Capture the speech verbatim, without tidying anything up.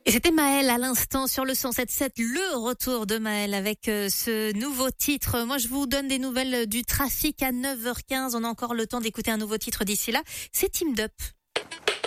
Et c'était Maël à l'instant sur le cent sept sept, le retour de Maël avec euh, ce nouveau titre. Moi, je vous donne des nouvelles du trafic à neuf heures quinze. On a encore le temps d'écouter un nouveau titre d'ici là. C'est Teamed Up.